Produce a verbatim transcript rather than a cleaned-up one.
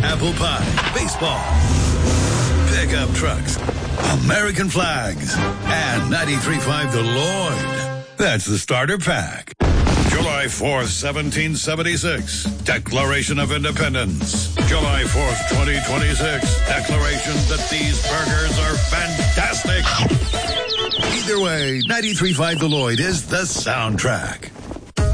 apple pie, baseball, pickup trucks, American flags, and ninety-three point five The Lloyd. That's the starter pack. July fourth, seventeen seventy-six. Declaration of Independence. July fourth, twenty twenty-six. Declaration that these burgers are fantastic. Either way, ninety-three point five The Lloyd is the soundtrack.